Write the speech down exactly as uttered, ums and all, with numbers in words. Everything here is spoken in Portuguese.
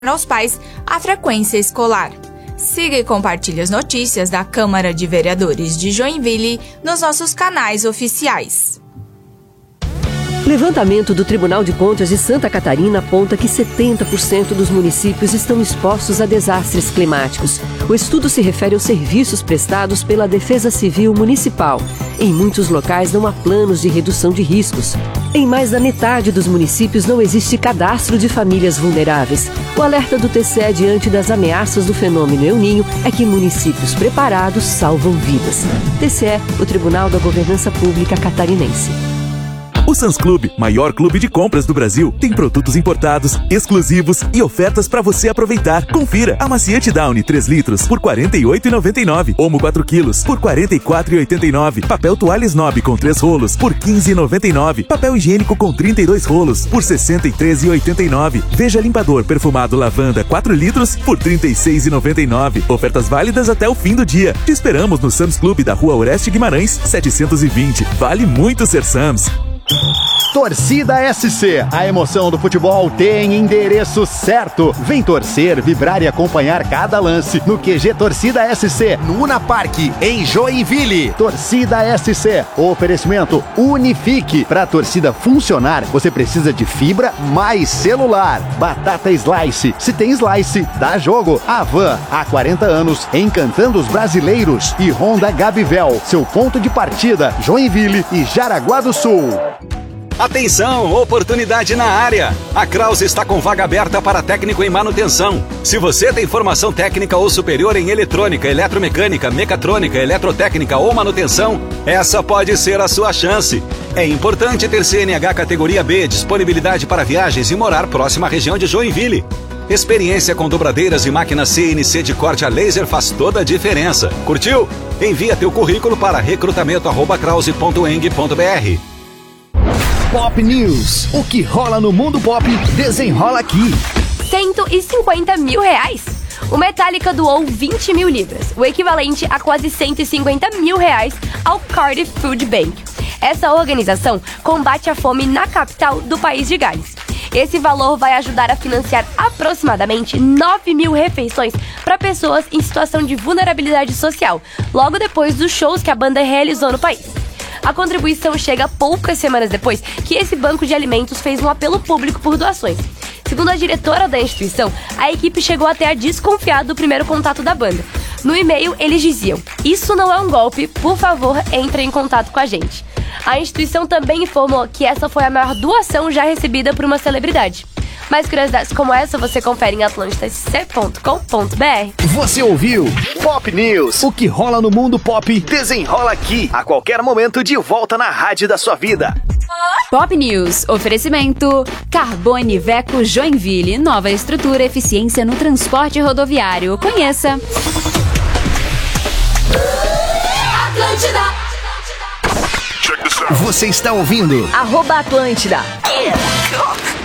aos pais a frequência escolar. Siga e compartilhe as notícias da Câmara de Vereadores de Joinville nos nossos canais oficiais. Levantamento do Tribunal de Contas de Santa Catarina aponta que setenta por cento dos municípios estão expostos a desastres climáticos. O estudo se refere aos serviços prestados pela Defesa Civil Municipal. Em muitos locais não há planos de redução de riscos. Em mais da metade dos municípios não existe cadastro de famílias vulneráveis. O alerta do T C E diante das ameaças do fenômeno El Niño é que municípios preparados salvam vidas. T C E, o Tribunal da Governança Pública Catarinense. O Sam's Club, maior clube de compras do Brasil, tem produtos importados, exclusivos e ofertas para você aproveitar. Confira: amaciante Downy três litros por quarenta e oito reais e noventa e nove centavos, Omo quatro quilos por quarenta e quatro reais e oitenta e nove centavos, papel toalha Snob com três rolos por quinze reais e noventa e nove centavos, papel higiênico com trinta e dois rolos por sessenta e três reais e oitenta e nove centavos, Veja limpador perfumado Lavanda quatro litros por trinta e seis reais e noventa e nove centavos. Ofertas válidas até o fim do dia. Te esperamos no Sam's Club da Rua Oreste Guimarães setecentos e vinte. Vale muito ser Sam's. Torcida S C, a emoção do futebol tem endereço certo. Vem torcer, vibrar e acompanhar cada lance no Q G Torcida S C, no Una Park, em Joinville. Torcida S C, oferecimento Unifique. Para a torcida funcionar, você precisa de fibra mais celular. Batata Slice, se tem Slice, dá jogo. Avan, há quarenta anos, encantando os brasileiros. E Honda Gabivel, seu ponto de partida, Joinville e Jaraguá do Sul. Atenção, oportunidade na área. A Krause está com vaga aberta para técnico em manutenção. Se você tem formação técnica ou superior em eletrônica, eletromecânica, mecatrônica, eletrotécnica ou manutenção, essa pode ser a sua chance. É importante ter C N H categoria B, disponibilidade para viagens e morar próximo à região de Joinville. Experiência com dobradeiras e máquinas C N C de corte a laser faz toda a diferença. Curtiu? Envia teu currículo para recrutamento arroba krause ponto eng ponto br. Pop News. O que rola no mundo pop, desenrola aqui. cento e cinquenta mil reais. O Metallica doou vinte mil libras, o equivalente a quase cento e cinquenta mil reais ao Cardiff Food Bank. Essa organização combate a fome na capital do país de Gales. Esse valor vai ajudar a financiar aproximadamente nove mil refeições para pessoas em situação de vulnerabilidade social, logo depois dos shows que a banda realizou no país. A contribuição chega poucas semanas depois que esse banco de alimentos fez um apelo público por doações. Segundo a diretora da instituição, a equipe chegou até a desconfiar do primeiro contato da banda. No e-mail, eles diziam: "Isso não é um golpe, por favor, entre em contato com a gente." A instituição também informou que essa foi a maior doação já recebida por uma celebridade. Mais curiosidades como essa você confere em atlântida c ponto com ponto br. Você ouviu Pop News. O que rola no mundo pop, desenrola aqui. A qualquer momento, de volta na rádio da sua vida. Pop News. Oferecimento Carbone Veco Joinville. Nova estrutura, eficiência no transporte rodoviário. Conheça. Atlântida. Você está ouvindo Arroba Atlântida.